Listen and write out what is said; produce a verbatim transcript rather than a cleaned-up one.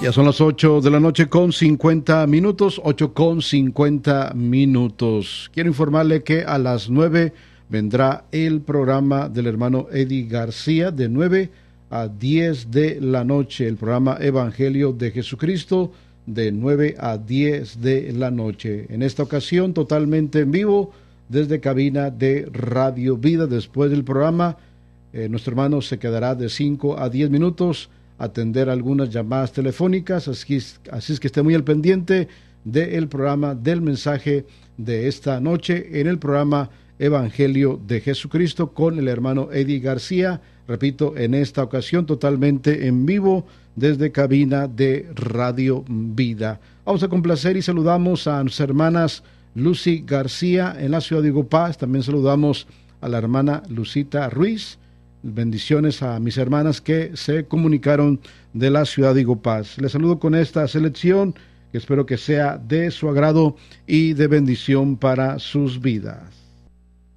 Ya son las ocho de la noche con cincuenta minutos, ocho con cincuenta minutos. Quiero informarle que a las nueve vendrá el programa del hermano Eddie García de nueve a diez de la noche. El programa Evangelio de Jesucristo de nueve a diez de la noche. En esta ocasión totalmente en vivo desde cabina de Radio Vida. Después del programa, eh, nuestro hermano se quedará de cinco a diez minutos atender algunas llamadas telefónicas, así, así es que esté muy al pendiente del programa del mensaje de esta noche en el programa Evangelio de Jesucristo con el hermano Eddie García, repito, en esta ocasión totalmente en vivo desde cabina de Radio Vida. Vamos a complacer y saludamos a nuestras hermanas Lucy García en la ciudad de Igupás, también saludamos a la hermana Lucita Ruiz. Bendiciones a mis hermanas que se comunicaron de la ciudad de Igupás. Les saludo con esta selección que espero que sea de su agrado y de bendición para sus vidas.